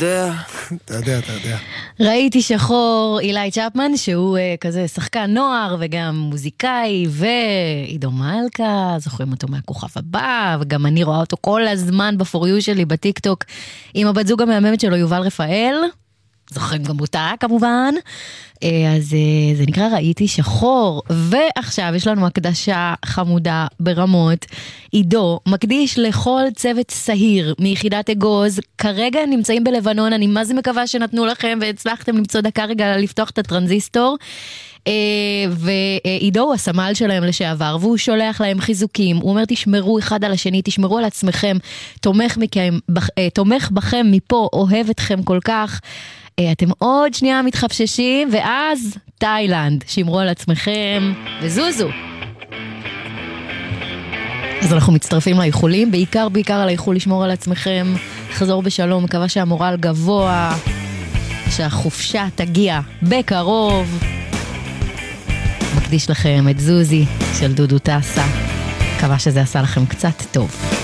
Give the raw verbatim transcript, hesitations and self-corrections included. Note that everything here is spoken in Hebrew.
יודע. אתה יודע, אתה יודע. ראיתי שחור, אילי צ'פמן, שהוא uh, כזה שחקן נוער וגם מוזיקאי, ועידו מלכה, זוכרים אותו מהכוכב הבא, וגם אני רואה אותו כל הזמן בפוריו שלי בטיקטוק, עם הבת זוג המהממת שלו, יובל רפאל, זוכרים גם אותה כמובן, אז זה נקרא ראיתי שחור, ועכשיו יש לנו הקדשה חמודה ברמות, עידו מקדיש לכל צוות סהיר מיחידת אגוז, כרגע נמצאים בלבנון, אני מה זה מקווה שנתנו לכם והצלחתם למצוא דקה רגע לפתוח את הטרנזיסטור, ועידו הוא הסמל שלהם לשעבר, והוא שולח להם חיזוקים, הוא אומר תשמרו אחד על השני, תשמרו על עצמכם, תומך מכם, תומך בכם מפה, אוהב אתכם כל כך, אתם עוד שנייה מתחפששים, ואז תאילנד, שמרו על עצמכם, וזוזו. אז אנחנו מצטרפים לאיחולים, בעיקר בעיקר על האיחול לשמור על עצמכם, חזור בשלום, מקווה שהמורל גבוה, שהחופשה תגיע בקרוב. מקדיש לכם את זוזי של דודו טסה, מקווה שזה עשה לכם קצת טוב.